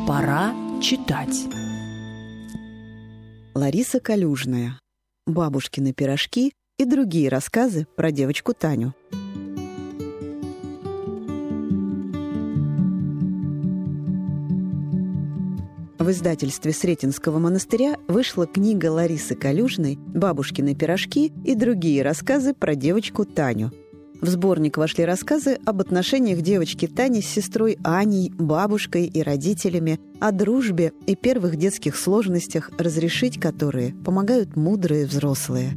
Пора читать. Лариса Калюжная. «Бабушкины пирожки» и другие рассказы про девочку Таню. В издательстве Сретенского монастыря вышла книга Ларисы Калюжной «Бабушкины пирожки» и другие рассказы про девочку Таню. В сборник вошли рассказы об отношениях девочки Тани с сестрой Аней, бабушкой и родителями, о дружбе и первых детских сложностях, разрешить которые помогают мудрые взрослые.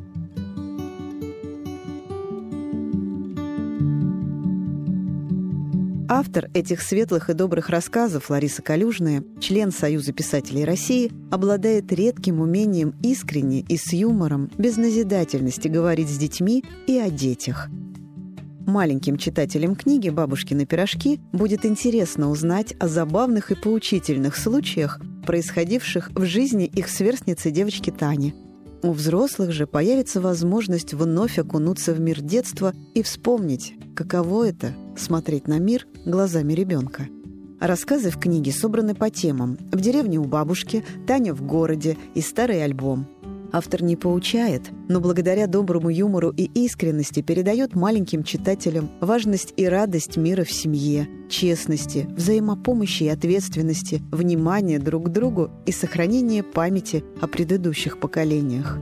Автор этих светлых и добрых рассказов, Лариса Калюжная, член Союза писателей России, обладает редким умением искренне и с юмором, без назидательности говорить с детьми и о детях. Маленьким читателям книги «Бабушкины пирожки» будет интересно узнать о забавных и поучительных случаях, происходивших в жизни их сверстницы девочки Тани. У взрослых же появится возможность вновь окунуться в мир детства и вспомнить, каково это — смотреть на мир глазами ребенка. Рассказы в книге собраны по темам: «В деревне у бабушки», «Таня в городе» и «Старый альбом». Автор не поучает, но благодаря доброму юмору и искренности передает маленьким читателям важность и радость мира в семье, честности, взаимопомощи и ответственности, внимания друг к другу и сохранения памяти о предыдущих поколениях.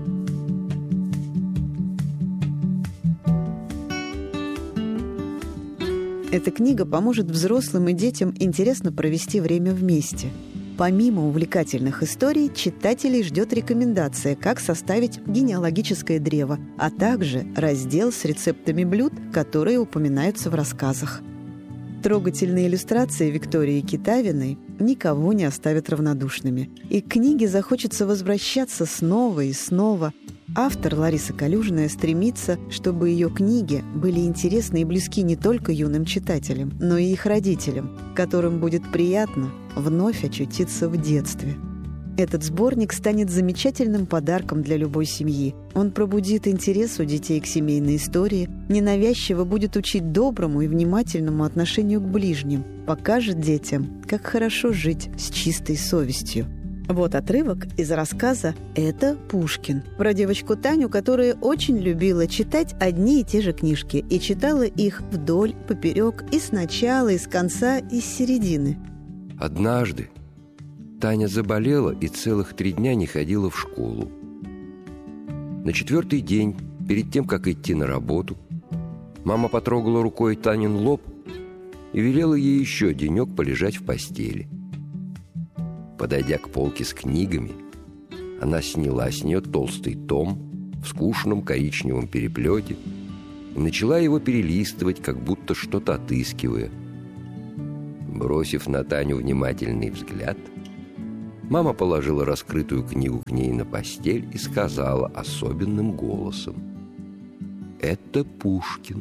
Эта книга поможет взрослым и детям интересно провести время вместе. Помимо увлекательных историй, читателей ждет рекомендация, как составить генеалогическое древо, а также раздел с рецептами блюд, которые упоминаются в рассказах. Трогательные иллюстрации Виктории Китавиной никого не оставят равнодушными. И к книге захочется возвращаться снова и снова. Автор Лариса Калюжная стремится, чтобы ее книги были интересны и близки не только юным читателям, но и их родителям, которым будет приятно вновь очутиться в детстве. Этот сборник станет замечательным подарком для любой семьи. Он пробудит интерес у детей к семейной истории, ненавязчиво будет учить доброму и внимательному отношению к ближним, покажет детям, как хорошо жить с чистой совестью. Вот отрывок из рассказа «Это Пушкин» про девочку Таню, которая очень любила читать одни и те же книжки и читала их вдоль, поперек, и сначала, и с конца, и с середины. Однажды Таня заболела и целых 3 дня не ходила в школу. На 4-й день, перед тем, как идти на работу, мама потрогала рукой Танин лоб и велела ей еще денек полежать в постели. Подойдя к полке с книгами, она сняла с нее толстый том в скучном коричневом переплете и начала его перелистывать, как будто что-то отыскивая. Бросив на Таню внимательный взгляд, мама положила раскрытую книгу к ней на постель и сказала особенным голосом: «Это Пушкин».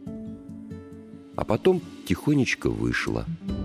А потом тихонечко вышла.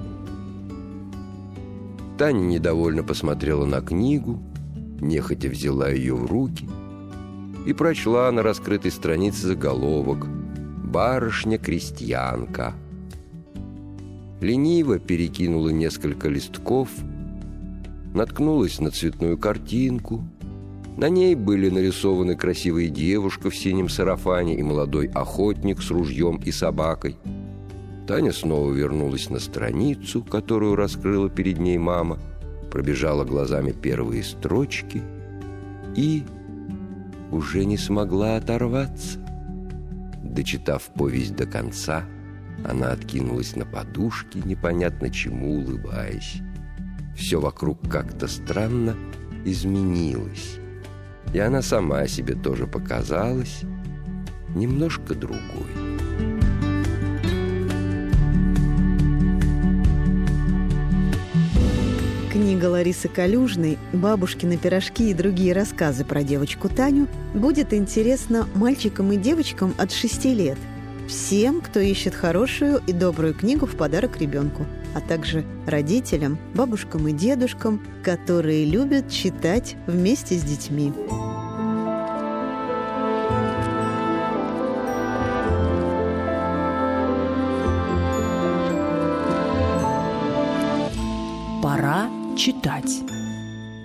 Таня недовольно посмотрела на книгу, нехотя взяла ее в руки и прочла на раскрытой странице заголовок «Барышня-крестьянка». Лениво перекинула несколько листков, наткнулась на цветную картинку. На ней были нарисованы красивая девушка в синем сарафане и молодой охотник с ружьем и собакой. Таня снова вернулась на страницу, которую раскрыла перед ней мама, пробежала глазами первые строчки и уже не смогла оторваться. Дочитав повесть до конца, она откинулась на подушки, непонятно чему улыбаясь. Все вокруг как-то странно изменилось, и она сама себе тоже показалась немножко другой. Книга Ларисы Калюжной «Бабушкины пирожки» и другие рассказы про девочку Таню будет интересна мальчикам и девочкам от 6 лет, всем, кто ищет хорошую и добрую книгу в подарок ребенку, а также родителям, бабушкам и дедушкам, которые любят читать вместе с детьми. Пора читать.